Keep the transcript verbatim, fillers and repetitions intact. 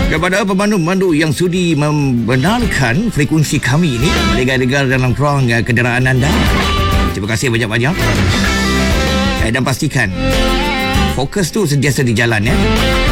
Kepada pemandu-pemandu yang sudi membenarkan frekuensi kami ini legal-legal dalam ruang kenderaan anda, terima kasih banyak-banyak. Dan pastikan fokus tu sentiasa di jalan ya.